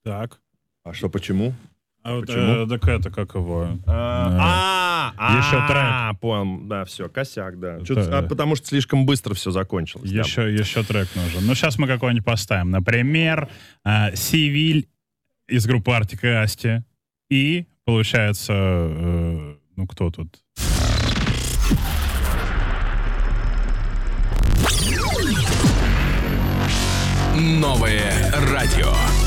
Так. А что, почему? Так это как его? Еще трек. Понял, да, все, косяк, да. Потому что слишком быстро все закончилось. Еще трек нужен. Ну, сейчас мы какой-нибудь поставим. Например, «Сивиль» из группы Артик и Асти. И, получается, ну, кто тут? Новое радио.